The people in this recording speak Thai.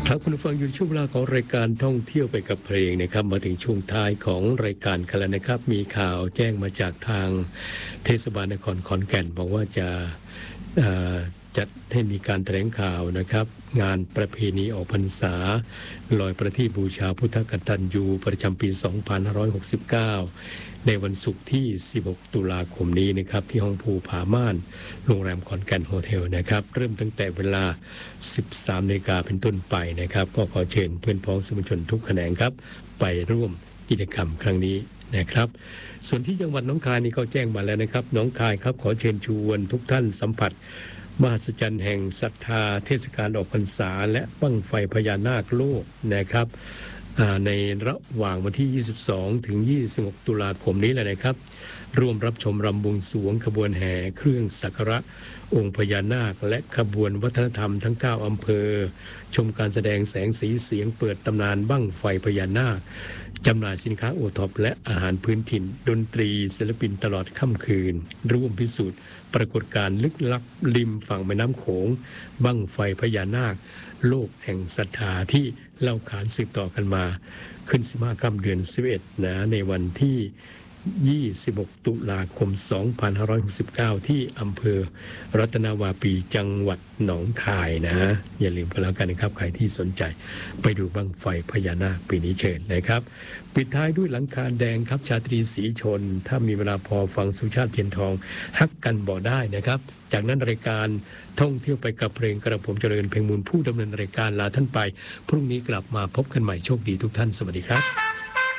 ครับคุณผู้ฟังอยู่ช่วงเวลาของรายการท่องเที่ยวไปกับเพลงนะครับมาถึงช่วงท้ายของรายการกันแล้วนะครับมีข่าวแจ้งมาจากทางเทศบาลนครขอนแก่นบอกว่าจะจัดให้มีการแถลงข่าวนะครับงานประเพณีออกพรรษาลอยประทีปบูชาพุทธกตัญญูประจำปี 2569 ในวันศุกร์ที่ 16 ตุลาคมนี้นะครับที่ห้องภูผาม่านโรงแรมขอนแก่นโฮเทลนะครับเริ่มตั้งแต่เวลา 13 นาฬิกาเป็นต้นไปนะครับก็ขอเชิญเพื่อนพ้องสื่อมวลชนทุกแขนงครับไปร่วมกิจกรรมครั้งนี้นะครับส่วนที่จังหวัดหนองคายนี่ก็แจ้งมาแล้วนะครับหนองคายครับขอเชิญชวนทุกท่านสัมผัสมหัศจรรย์แห่งศรัทธาเทศกาลออกพรรษาและบั้งไฟพญานาคโลกนะครับในระหว่างวันที่ 22 ถึง 26 ตุลาคมนี้แหละนะครับร่วมรับชมรำบวงสรวงขบวนแห่เครื่องสักการะองค์พญานาคและขบวนวัฒนธรรมทั้ง 9 อำเภอชมการแสดงแสงสีเสียงเปิดตำนานบั้งไฟพญานาคจำหน่ายสินค้าโอท็อปและอาหารพื้นถิ่นดนตรีศิลปินตลอดค่ำคืนร่วมพิสูจน์ปรากฏการณ์ลึกลับริมฝั่งแม่น้ำโขงบั้งไฟพญานาคโลกแห่งศรัทธาที่เล่าขานสืบต่อกันมาขึ้น15 ค่ำเดือน 11 นะในวันที่ 26 ตุลาคม 2569 ที่อำเภอรัตนาวาปีจังหวัดหนองคายนะอย่าลืมกันแล้วกันนะครับใครที่สนใจไปดูบั้งไฟพญานาคปีนี้เชิญนะครับปิดท้ายด้วยหลังคาแดงครับชาตรีศรีชนถ้ามีเวลาพอฟังสุชาติเทียนทองฮักกันบ่ได้นะครับจากนั้นรายการท่องเที่ยวไปกับเพลงกระผมเจริญเพ็งมูลผู้ดำเนินรายการลาท่านไปพรุ่งนี้กลับมาพบกันใหม่โชคดีทุกท่านสวัสดีครับ